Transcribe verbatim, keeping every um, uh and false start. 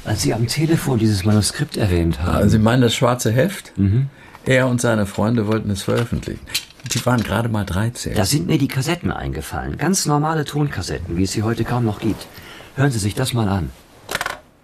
Als Sie am Telefon dieses Manuskript erwähnt haben. Sie meinen das schwarze Heft? Mhm. Er und seine Freunde wollten es veröffentlichen. Die waren gerade mal dreizehn. Da sind mir die Kassetten eingefallen. Ganz normale Tonkassetten, wie es sie heute kaum noch gibt. Hören Sie sich das mal an.